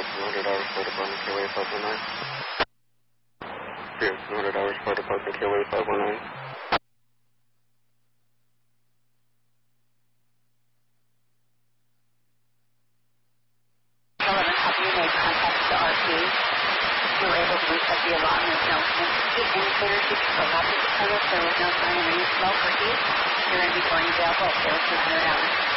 $200 for Department KOA 519. $200 for Department KOA 519. You made contact with the RP. You were able to reset the alarm. There's no heat indicators. You provided the premise. There was no sign of any smoke or heat. Your inventory available. There was $200.